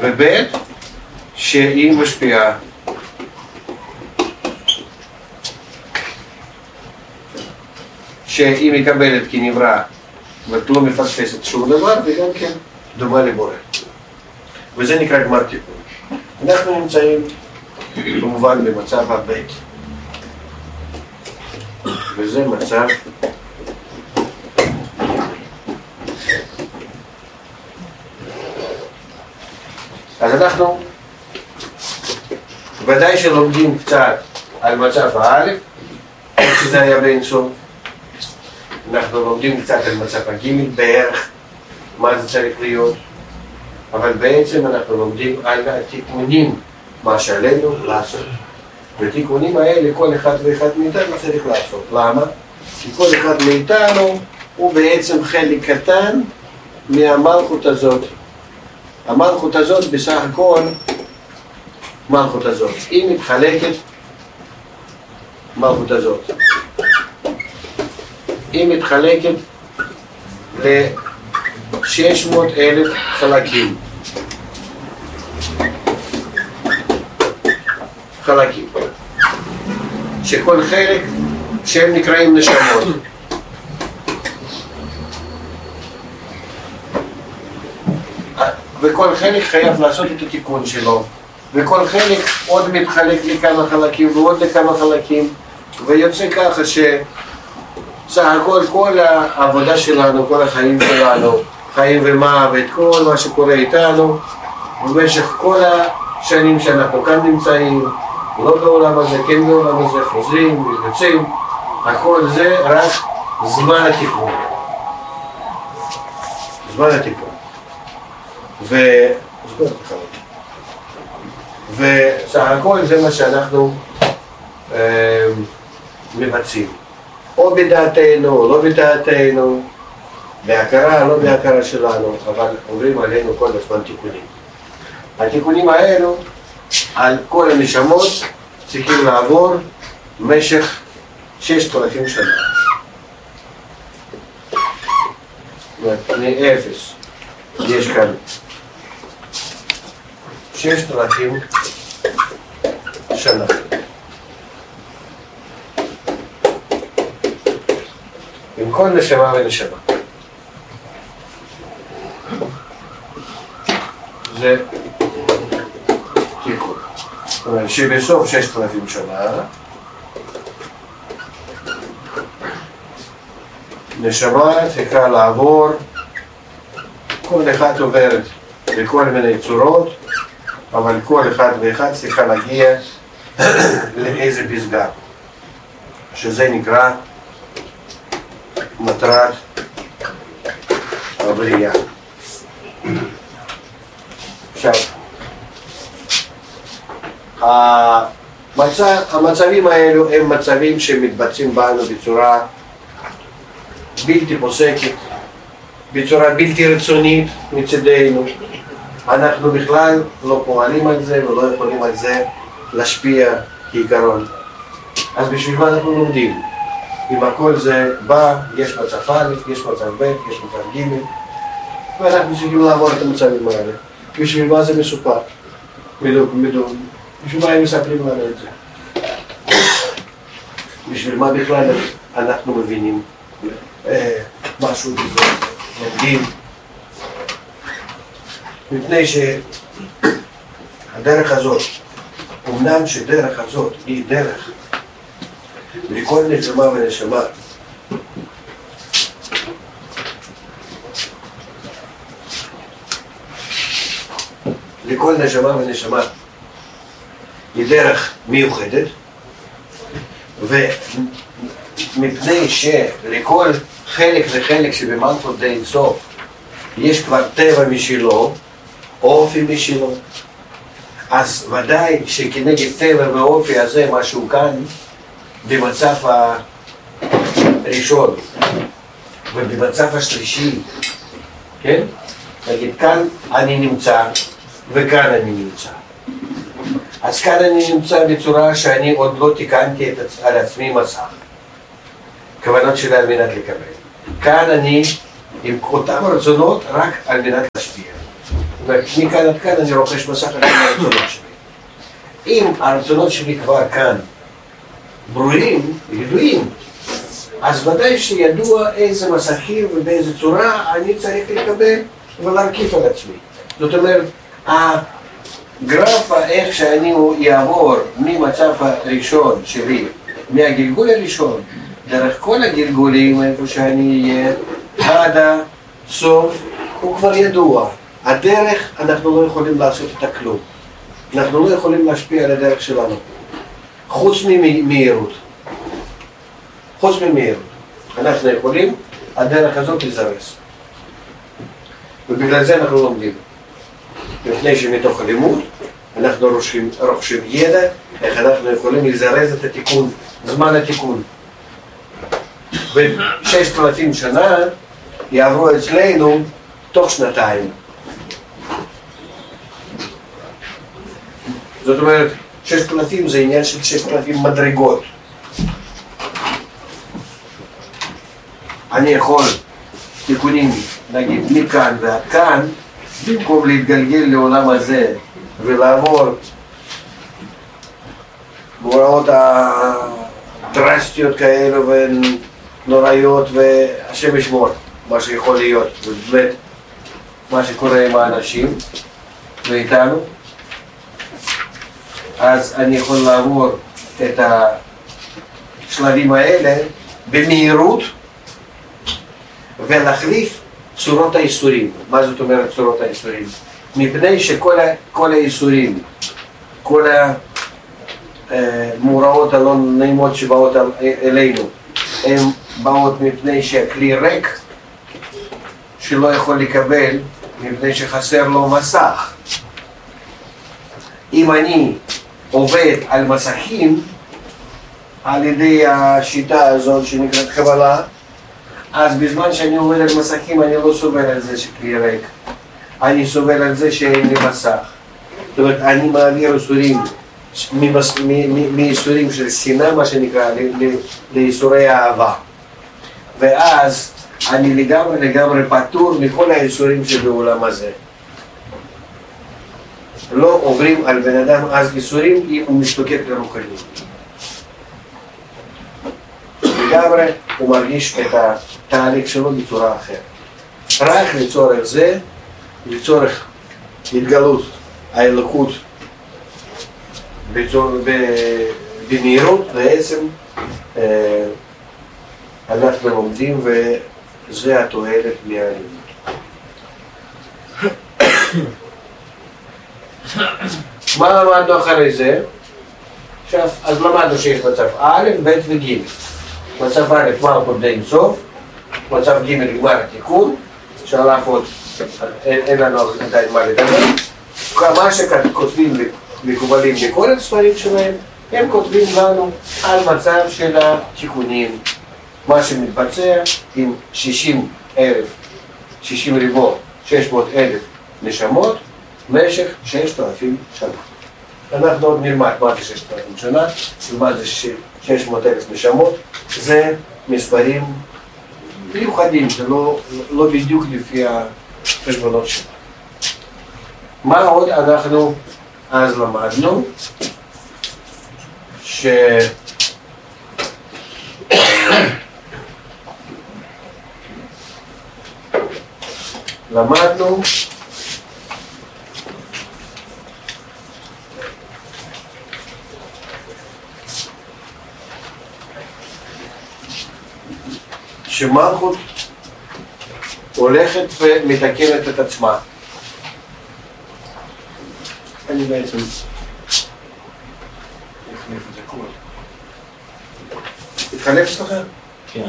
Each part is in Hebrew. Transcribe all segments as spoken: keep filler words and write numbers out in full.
וב' שהיא משפיעה. שהיא מקבלת כנברא ולא מפספסת שום דבר, וגם כן דומה לבורא. וזה נקרא גמר תיקון. אנחנו נמצאים כמובן במצב הבית. וזה מצב אז אנחנו ודאי שלומדים קצת על מצב האלף, שזה היה באינסוף. אנחנו לומדים קצת על מצב הגימל בערך, מה זה צריך להיות, אבל בעצם אנחנו לומדים על התיקונים, מה שעלינו לעשות. בתיקונים האלה כל אחד ואחד מאיתנו צריך לעשות. למה? כי כל אחד מאיתנו הוא בעצם חלק קטן מהמלכות הזאת. המלכות הזאת בסך הכל, מלכות הזאת, היא מתחלקת, מלכות הזאת, היא מתחלקת ל-שש מאות אלף חלקים. חלקים. שכל חלק שהם נקראים נשמות. וכל חלק חייב לעשות את התיקון שלו. וכל חלק עוד מתחלק לכמה חלקים ועוד לכמה חלקים. ויוצא ככה ש... סך הכל, כל העבודה שלנו, כל החיים שלנו, חיים ומוות, כל מה שקורה איתנו, במשך כל השנים שאנחנו כאן נמצאים, לא בעולם הזה, כן בעולם הזה, חוזרים ויוצאים, הכל זה רק זמן התיקון. זמן התיקון. ו... וסך הכל זה מה שאנחנו אה, מבצעים. או בדעתנו, או לא בדעתנו, בהכרה, לא בהכרה שלנו, אבל אומרים עלינו כל הזמן תיקונים. התיקונים האלו, על כל הנשמות, צריכים לעבור במשך ששת אלפים שנה. זאת אומרת, מאפס, יש כאן ששת אלפים שנה. עם כל נשמה ונשמה. זה תיקון. זאת אומרת שבסוף ששת אלפים שנה נשמה צריכה לעבור, כל אחד עוברת בכל מיני צורות, אבל כל אחד ואחד צריכה להגיע לאיזה פסגה, שזה נקרא מטרת הבריאה. עכשיו, המצב, המצבים האלו הם מצבים שמתבצעים בנו בצורה בלתי פוסקת, בצורה בלתי רצונית מצדנו. אנחנו בכלל לא פועלים על זה ולא יכולים על זה להשפיע כעיקרון. אז בשביל מה אנחנו לומדים? אם הכל זה בא, יש מצב א', יש מצב ב', יש מצב ג', ואנחנו צריכים לעבור את המצבים האלה. בשביל מה זה מסופר? מדום. בשביל מה הם מספרים לנו את זה? בשביל מה בכלל אנחנו מבינים משהו בזה, לומדים? מפני שהדרך הזאת, אמנם שדרך הזאת היא דרך לכל נשמה ונשמה, לכל נשמה ונשמה היא דרך מיוחדת, ומפני שלכל חלק וחלק שבמלכות די אינסוף יש כבר טבע משלו, אופי משלו, אז ודאי שכנגד טבע ואופי הזה משהו כאן במצב הראשון ובמצב השלישי, כן? נגיד כאן אני נמצא וכאן אני נמצא. אז כאן אני נמצא בצורה שאני עוד לא תיקנתי את, על עצמי מסך, כוונות שלי על מנת לקבל. כאן אני עם אותם רצונות רק על מנת להשפיע. ומכאן עד כאן אני רוכש מסך על הרצונות שלי. אם הרצונות שלי כבר כאן ברורים, ידועים, אז ודאי שידוע איזה מסכים ובאיזה צורה אני צריך לקבל ולהרכיב על עצמי. זאת אומרת, הגרף איך שאני יעבור ממצב הראשון שלי, מהגלגול הראשון, דרך כל הגלגולים איפה שאני אהיה, עד הסוף, הוא כבר ידוע. הדרך, אנחנו לא יכולים לעשות את הכלום. אנחנו לא יכולים להשפיע על הדרך שלנו. חוץ ממהירות. חוץ ממהירות. אנחנו יכולים, הדרך הזאת לזרז. ובגלל זה אנחנו לומדים. לפני שמתוך הלימוד, אנחנו רוכשים, רוכשים ידע, איך אנחנו יכולים לזרז את התיקון, זמן התיקון. וששת אלפים שנה יעברו אצלנו תוך שנתיים. זאת אומרת, ששת אלפים זה עניין של ששת אלפים מדרגות. אני יכול תיקונים, נגיד, מכאן ועד כאן, במקום להתגלגל לעולם הזה ולעבור בהוראות הדרסטיות כאלו ונוראיות והשם ישמור, מה שיכול להיות, ובאמת מה שקורה עם האנשים ואיתנו, אז אני יכול לעבור את השלבים האלה במהירות ולהחליף צורות האיסורים. מה זאת אומרת צורות האיסורים? מפני שכל ה, כל האיסורים, כל המאורעות הלא נעימות שבאות אלינו, הן באות מפני שהכלי ריק, שלא יכול לקבל, מפני שחסר לו מסך. אם אני עובד על מסכים, על ידי השיטה הזאת שנקראת קבלה, אז בזמן שאני עובד על מסכים אני לא סובל על זה שכלי ריק. אני סובל על זה שאין לי מסך. זאת אומרת, אני מעביר איסורים, מאיסורים של שנאה, מה שנקרא, לאיסורי אהבה. ואז אני לגמרי לגמרי פטור מכל האיסורים שבעולם הזה. לא עוברים על בן אדם אז איסורים אם הוא משתוקק לרוחני. לגמרי הוא מרגיש את התהליך שלו בצורה אחרת. רק לצורך זה, לצורך התגלות האלוקות במהירות, בעצם אנחנו לומדים וזה התועלת מהלימוד. מה למדנו אחרי זה? עכשיו, אז למדנו שיש מצב א', ב' וג'. מצב א', מה הוא די אינסוף, מצב ג' נגמר התיקון, שעליו עוד אין לנו עדיין מה לדבר. מה שכותבים מקובלים בכל הספרים שלהם, הם כותבים לנו על מצב של התיקונים. מה שמתבצע עם שישים אלף, שישים ריבוע, שש מאות אלף נשמות, במשך ששת אלפים שנה. אנחנו עוד נלמד מה זה ששת אלפים שנה ומה זה שש מאות אלף נשמות. זה מספרים מיוחדים, זה לא, לא בדיוק לפי החשבונות שלנו. מה עוד אנחנו אז למדנו? ש... למדנו שמלכות הולכת ומתקנת את עצמה. אני בעצם החליף את הכל. התחלף אצלך? כן.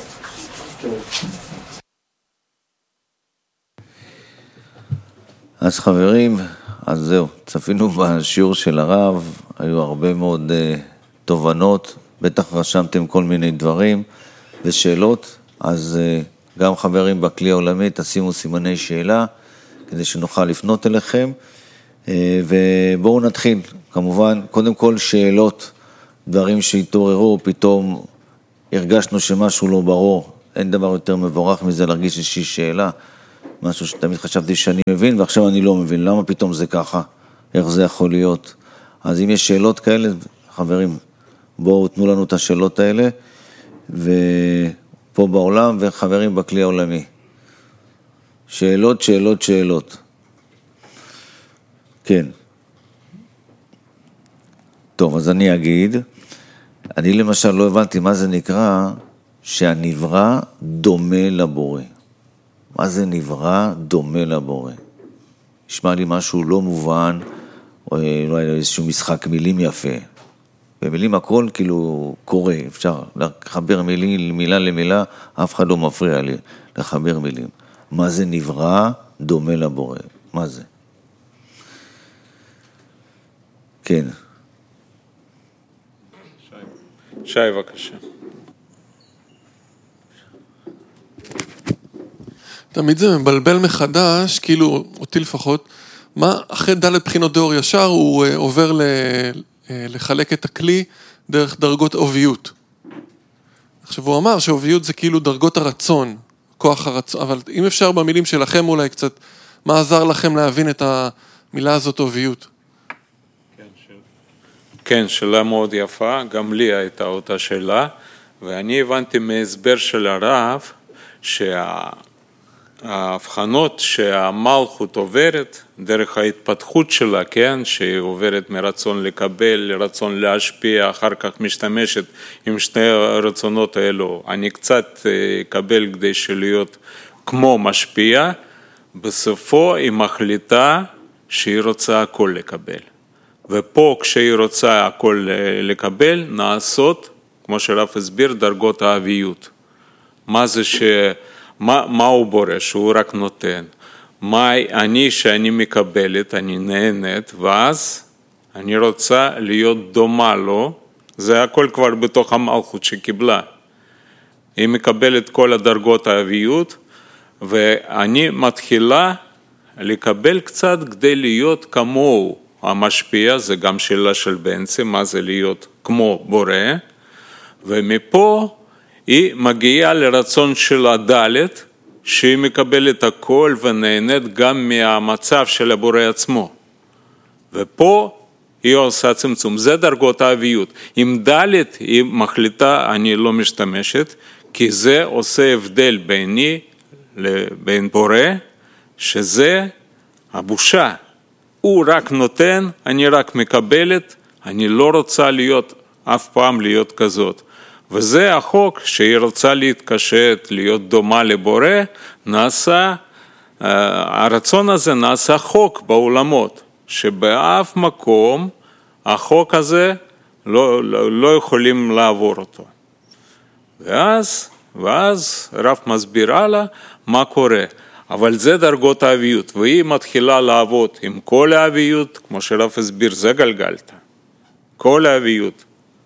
אז חברים, אז זהו, צפינו בשיעור של הרב, היו הרבה מאוד uh, תובנות, בטח רשמתם כל מיני דברים ושאלות, אז uh, גם חברים בכלי העולמי תשימו סימני שאלה, כדי שנוכל לפנות אליכם, uh, ובואו נתחיל, כמובן, קודם כל שאלות, דברים שהתעוררו, פתאום הרגשנו שמשהו לא ברור, אין דבר יותר מבורך מזה להרגיש איזושהי שאלה, משהו שתמיד חשבתי שאני מבין, ועכשיו אני לא מבין, למה פתאום זה ככה? איך זה יכול להיות? אז אם יש שאלות כאלה, חברים, בואו תנו לנו את השאלות האלה, ופה בעולם, וחברים בכלי העולמי. שאלות, שאלות, שאלות. כן. טוב, אז אני אגיד, אני למשל לא הבנתי מה זה נקרא, שהנברא דומה לבורא. מה זה נברא דומה לבורא? נשמע לי משהו לא מובן, או אולי איזשהו משחק מילים יפה. במילים הכל כאילו קורה, אפשר לחבר מילים, מילה למילה, אף אחד לא מפריע לי לחבר מילים. מה זה נברא דומה לבורא? מה זה? כן. שי, שי בבקשה. תמיד זה מבלבל מחדש, כאילו, אותי לפחות, מה אחרי ד' בחינות דאור ישר הוא עובר ל, לחלק את הכלי דרך דרגות אוביות. עכשיו הוא אמר שאוביות זה כאילו דרגות הרצון, כוח הרצון, אבל אם אפשר במילים שלכם אולי קצת, מה עזר לכם להבין את המילה הזאת אוביות? כן, שאלה. כן, שאלה מאוד יפה, גם לי הייתה אותה שאלה, ואני הבנתי מהסבר של הרב, שה... ההבחנות שהמלכות עוברת דרך ההתפתחות שלה, כן, שהיא עוברת מרצון לקבל לרצון להשפיע, אחר כך משתמשת עם שני הרצונות האלו, אני קצת אקבל כדי שלהיות כמו משפיע, בסופו היא מחליטה שהיא רוצה הכל לקבל. ופה כשהיא רוצה הכל לקבל, נעשות, כמו שרב הסביר, דרגות האביות. מה זה ש... מה, מה הוא בורא? שהוא רק נותן. מה אני שאני מקבלת, אני נהנית, ואז אני רוצה להיות דומה לו, זה הכל כבר בתוך המלכות שקיבלה. היא מקבלת כל הדרגות האביות, ואני מתחילה לקבל קצת כדי להיות כמוהו. המשפיע, זה גם שאלה של בנצי, מה זה להיות כמו בורא, ומפה היא מגיעה לרצון של הדלת, שהיא מקבלת הכל ונהנית גם מהמצב של הבורא עצמו. ופה היא עושה צמצום, זה דרגות האביות. עם דלת היא מחליטה, אני לא משתמשת, כי זה עושה הבדל ביני לבין בורא, שזה הבושה. הוא רק נותן, אני רק מקבלת, אני לא רוצה להיות, אף פעם להיות כזאת. וזה החוק שהיא רוצה להתקשט, להיות דומה לבורא, נעשה, הרצון הזה נעשה חוק בעולמות, שבאף מקום החוק הזה לא, לא, לא יכולים לעבור אותו. ואז, ואז רב מסבירה לה מה קורה. אבל זה דרגות האביות, והיא מתחילה לעבוד עם כל האביות, כמו שרב הסביר, זה גלגלת. כל האביות.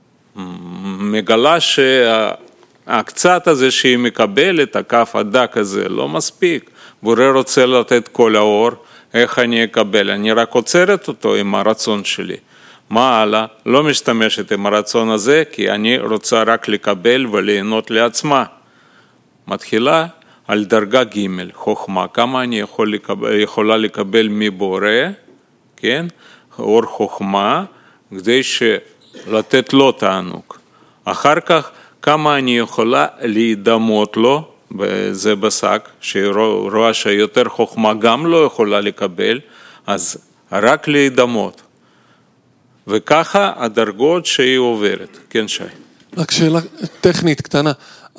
מגלה שהקצת הזה שהיא מקבלת, הכף הדק הזה, לא מספיק. בורא רוצה לתת כל האור, איך אני אקבל? אני רק עוצרת אותו עם הרצון שלי. מה הלאה? לא משתמשת עם הרצון הזה, כי אני רוצה רק לקבל וליהנות לעצמה. מתחילה על דרגה ג' חוכמה, כמה אני יכול לקבל, יכולה לקבל מבורא, כן? אור חוכמה, כדי לתת לו תענוג. אחר כך, כמה אני יכולה להידמות לו, זה בשק, שהיא רואה שיותר חוכמה גם לא יכולה לקבל, אז רק להידמות. וככה הדרגות שהיא עוברת. כן, שי. רק שאלה טכנית קטנה.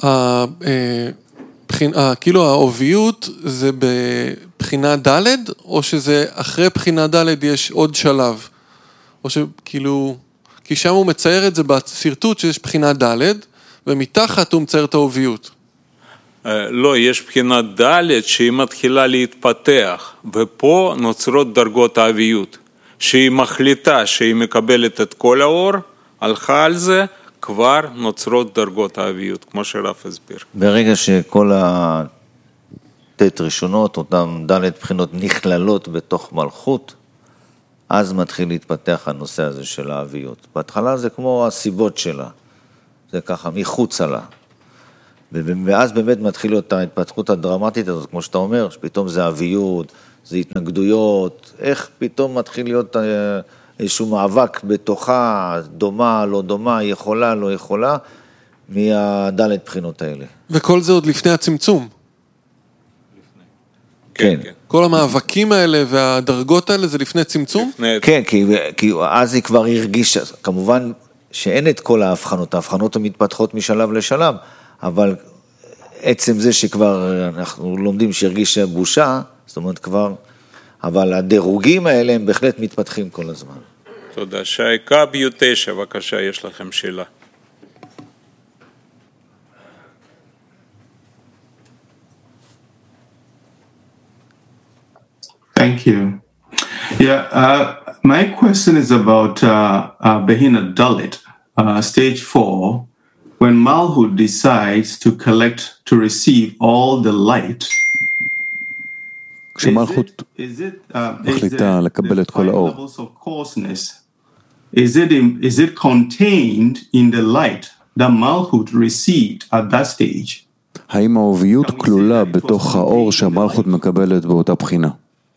כאילו האוביות זה בבחינה ד' או שזה אחרי בחינה ד' יש עוד שלב? או שכאילו, כי שם הוא מצייר את זה בסרטוט שיש בחינה ד' ומתחת הוא מצייר את האוביות. לא, יש בחינה ד' שהיא מתחילה להתפתח, ופה נוצרות דרגות האביות, שהיא מחליטה שהיא מקבלת את כל האור, הלכה על זה, כבר נוצרות דרגות האביות, כמו שרב הסביר. ברגע שכל התת ראשונות, אותם ד' בחינות נכללות בתוך מלכות, אז מתחיל להתפתח הנושא הזה של האביות. בהתחלה זה כמו הסיבות שלה, זה ככה מחוץ לה. ואז באמת מתחיל להיות ההתפתחות הדרמטית הזאת, כמו שאתה אומר, שפתאום זה אביות, זה התנגדויות, איך פתאום מתחיל להיות איזשהו מאבק בתוכה, דומה, לא דומה, יכולה, לא יכולה, מהדלת בחינות האלה. וכל זה עוד לפני הצמצום. כן. כל המאבקים האלה והדרגות האלה זה לפני צמצום? כן, כי, כי אז היא כבר הרגישה, כמובן שאין את כל ההבחנות, ההבחנות המתפתחות משלב לשלב, אבל עצם זה שכבר אנחנו לומדים שהרגישה בושה, זאת אומרת כבר, אבל הדירוגים האלה הם בהחלט מתפתחים כל הזמן. תודה. שייקה ביוטשע, בבקשה, יש לכם שאלה. Thank you. Yeah, uh, my question is about uh, uh, Behina Dalit, uh, stage four, when Malhut decides to collect, to receive all the light. כשמלכות מחליטה לקבל את כל האור. Is it, is it contained in the light that Malhut received at that stage? האם האוביות כלולה בתוך האור שהמלכות מקבלת באותה בחינה?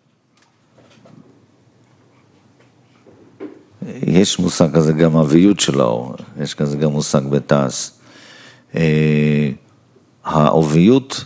יש מושג כזה גם אביות של האור, יש כזה גם מושג בתעש. האוביות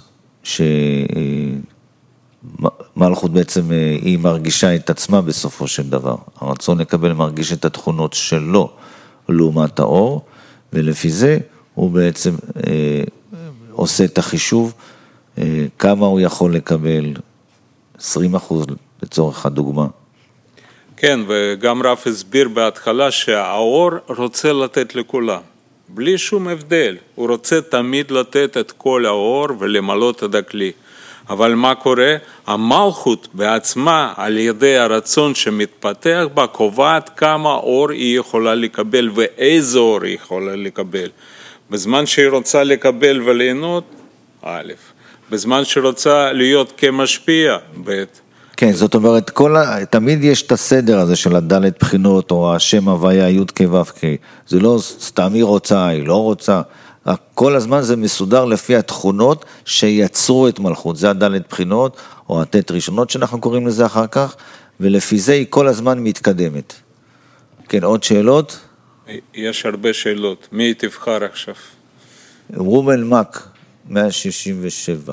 שמלכות בעצם היא מרגישה את עצמה בסופו של דבר. הרצון לקבל מרגיש את התכונות שלו לעומת האור, ולפי זה הוא בעצם עושה את החישוב כמה הוא יכול לקבל, עשרים אחוז לצורך הדוגמה. כן, וגם רב הסביר בהתחלה שהאור רוצה לתת לכולם, בלי שום הבדל. הוא רוצה תמיד לתת את כל האור ולמלות את הכלי. אבל מה קורה? המלכות בעצמה, על ידי הרצון שמתפתח בה, קובעת כמה אור היא יכולה לקבל ואיזה אור היא יכולה לקבל. בזמן שהיא רוצה לקבל וליהנות, א', בזמן שהיא רוצה להיות כמשפיע, ב'. כן, זאת אומרת, כל ה... תמיד יש את הסדר הזה של הדלת בחינות, או השם הוויה, י' כ' ו' כ'. זה לא סתם היא רוצה, היא לא רוצה. כל הזמן זה מסודר לפי התכונות שיצרו את מלכות. זה הדלת בחינות, או התת ראשונות שאנחנו קוראים לזה אחר כך, ולפי זה היא כל הזמן מתקדמת. כן, עוד שאלות? יש הרבה שאלות. מי תבחר עכשיו? רומל מק, מאה שישים ושבע.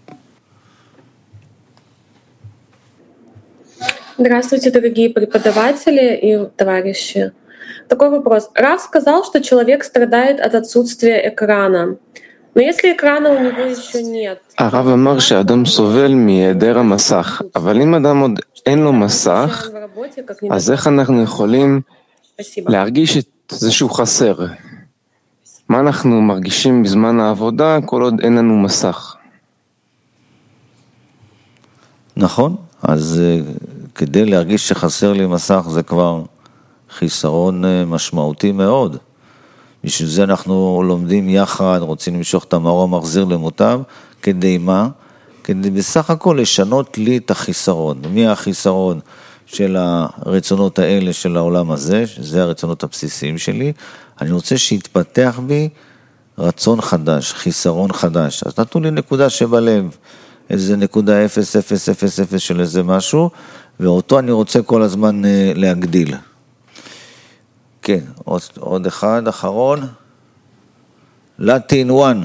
Здравствуйте, дорогие преподаватели и товарищи. Такой вопрос. Рав сказал, что человек страдает от отсутствия экрана. Но если экрана у него еще нет... הרב אמר שאדם סובל מהיעדר המסך, אבל אם אדם עוד אין לו מסך, אז איך אנחנו יכולים להרגיש את זה שהוא חסר? מה אנחנו מרגישים בזמן העבודה כל עוד אין לנו מסך? נכון, אז כדי להרגיש שחסר לי מסך זה כבר חיסרון משמעותי מאוד. בשביל זה אנחנו לומדים יחד, רוצים למשוך את המאור המחזיר למוטב, כדי מה? כדי בסך הכל לשנות לי את החיסרון. מי החיסרון של הרצונות האלה של העולם הזה, שזה הרצונות הבסיסיים שלי, אני רוצה שיתפתח בי רצון חדש, חיסרון חדש. אז נתנו לי נקודה שבלב, איזה נקודה אפס, אפס, אפס, אפס של איזה משהו, ואותו אני רוצה כל הזמן להגדיל. כן, עוד, עוד אחד, אחרון. Latin one.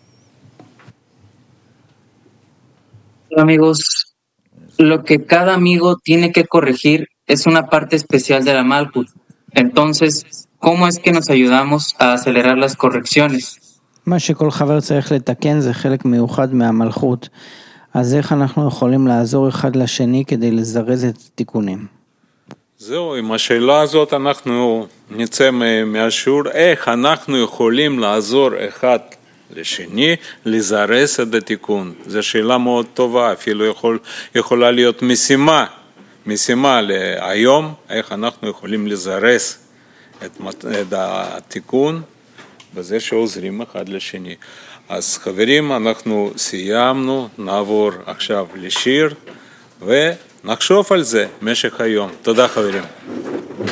Amigos, lo que cada amigo tiene que corregir es una parte especial de la Malhut. Entonces, ¿cómo es que nos ayudamos a acelerar las correcciones? מה שכל חבר צריך לתקן זה חלק מיוחד מהמלכות. אז איך אנחנו יכולים לעזור אחד לשני כדי לזרז את התיקונים? זהו, עם השאלה הזאת אנחנו נצא מהשיעור, איך אנחנו יכולים לעזור אחד לשני, לזרז את התיקון. זו שאלה מאוד טובה, אפילו יכול, יכולה להיות משימה, משימה להיום, איך אנחנו יכולים לזרז את, את התיקון, בזה שעוזרים אחד לשני. אז חברים, אנחנו סיימנו, נעבור עכשיו לשיר, ונחשוב על זה משך היום. תודה חברים.